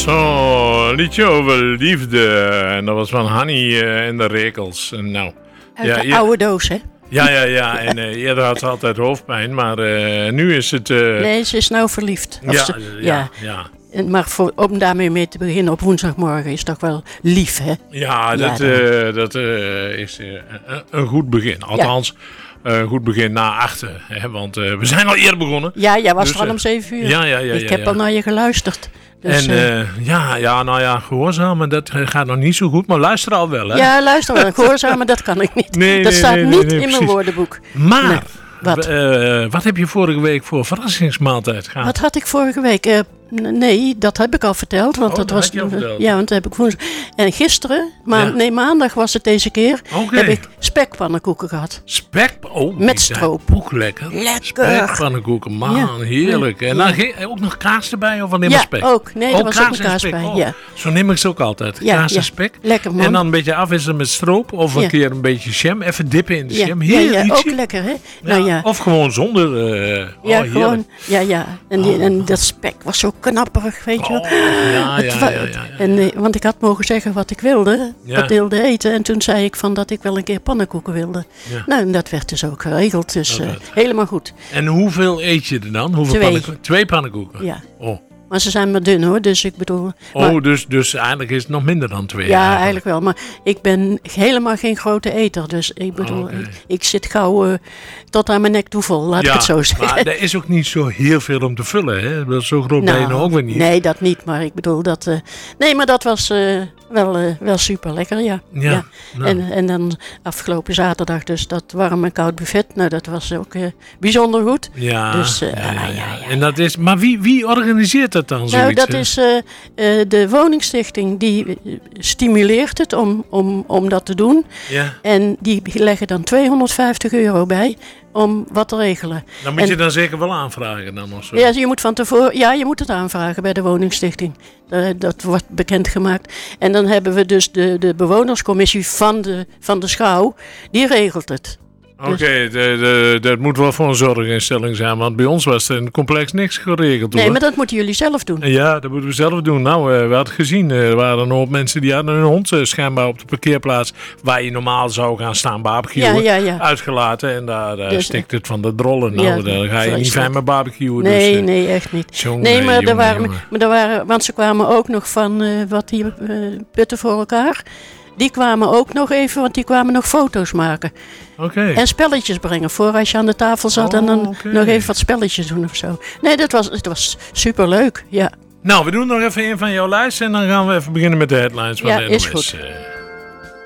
Zo'n liedje over liefde. En dat was van Hanny en de Rekels. En nou, uit de oude doos, hè? Ja. En eerder had ze altijd hoofdpijn, maar nu is het... Nee, ze is nou verliefd. Ja. Maar om daarmee mee te beginnen op woensdagmorgen is toch wel lief, hè? Ja, dat is een goed begin. Althans, een goed begin na 8. Hè, want we zijn al eerder begonnen. Ja, jij was er al om 7 uur. Ja. Ik heb al naar je geluisterd. Dus, gehoorzamen, dat gaat nog niet zo goed, maar luister al wel, hè? Ja, luister wel. Gehoorzamen, dat kan ik niet. Dat staat niet in mijn woordenboek. Maar, wat heb je vorige week voor verrassingsmaaltijd gehad? Wat had ik vorige week? Nee, dat heb ik al verteld. Want dat was. Ja, want dat heb ik woensdag. En gisteren, maandag was het deze keer, heb ik spekpannenkoeken gehad. Met stroop. Ook lekker. Spekpannenkoeken, man, heerlijk. En dan ook nog kaas erbij of alleen maar spek? Ja, ook. Nee, er was ook nog kaas bij. Ja. Zo neem ik ze ook altijd. Kaas en spek. Lekker, man. En dan een beetje afwisselen met stroop of een keer een beetje jam. Even dippen in de jam. Heerlijk. Ja, ook lekker, hè? Of gewoon zonder. Gewoon. Ja. En dat spek was zo knapperig, weet je wel. Want ik had mogen zeggen wat ik wilde eten. En toen zei ik van dat ik wel een keer pannenkoeken wilde. Ja. Nou, en dat werd dus ook geregeld. Dus helemaal goed. En hoeveel eet je er dan? 2 pannenkoeken? Ja. Oh. Maar ze zijn maar dun, hoor, dus ik bedoel... Dus eigenlijk is het nog minder dan 2? Ja, eigenlijk wel. Maar ik ben helemaal geen grote eter. Dus ik bedoel, ik zit gauw tot aan mijn nek toe vol, laat ik het zo zeggen. Maar er is ook niet zo heel veel om te vullen, hè? Dat is zo groot ben je nog ook weer niet. Nee, dat niet. Maar ik bedoel, dat... maar dat was wel super lekker, ja. Nou. En dan afgelopen zaterdag dus dat warm en koud buffet. Nou, dat was ook bijzonder goed. Ja, dus, En dat is... Maar wie organiseert dat dan? Nou, dat is de woningstichting die stimuleert het om dat te doen. Ja. En die leggen dan €250 bij om wat te regelen. Dan moet je dan zeker wel aanvragen dan of zo? Ja, je moet van tevoren, je moet het aanvragen bij de woningstichting. Dat wordt bekendgemaakt. En dan hebben we dus de bewonerscommissie van de schouw, die regelt het. Oké, dat moet wel voor een zorginstelling zijn, want bij ons was er in het complex niks geregeld, hoor. Nee, maar dat moeten jullie zelf doen. Ja, dat moeten we zelf doen. Nou, we hadden gezien, er waren een hoop mensen die hadden een hond schijnbaar op de parkeerplaats waar je normaal zou gaan staan barbecuen, uitgelaten. En daar stikt het van de drollen. Nou, daar ga je niet fijn met barbecuen. Nee, nee, echt niet. Er waren, want ze kwamen ook nog van wat hier putten voor elkaar. Die kwamen ook nog even, want die kwamen nog foto's maken. Okay. En spelletjes brengen voor als je aan de tafel zat en dan nog even wat spelletjes doen of zo. Nee, het was superleuk, ja. Nou, we doen nog even een van jouw lijst en dan gaan we even beginnen met de headlines van de NOS. Is goed.